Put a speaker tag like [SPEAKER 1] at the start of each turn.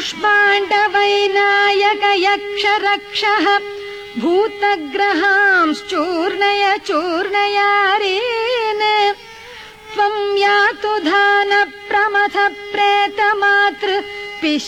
[SPEAKER 1] कूष्माण्डवैनायक यक्षरक्षः भूतग्रहांश्चूर्णय चूर्णयारीन् त्वं यातु धान प्रमथ प्रेतमातृ